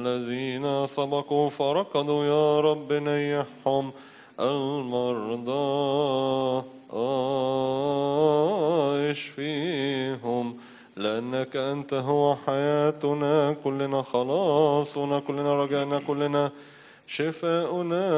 الذين سبقوا فركضوا يا رب نيحهم. المرضى اشفيهم، لأنك أنت هو حياتنا كلنا، خلاصنا كلنا، رجعنا كلنا، شفاؤنا